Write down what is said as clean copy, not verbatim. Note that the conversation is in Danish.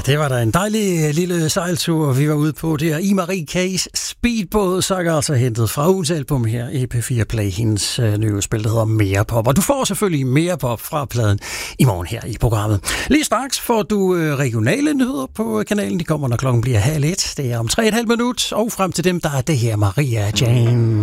det var da en dejlig lille sejltur, vi var ude på der. I Marie K's Speedbåd, så er altså hentet fra ugens album her i P4 Play, hendes nye spil, der hedder Mere Pop. Og du får selvfølgelig Mere Pop fra pladen i morgen her i programmet. Lige straks får du regionale nyheder på kanalen. De kommer, når klokken bliver 12:30. Det er om 3,5 minutter, og frem til dem, der er det her Maria Jane.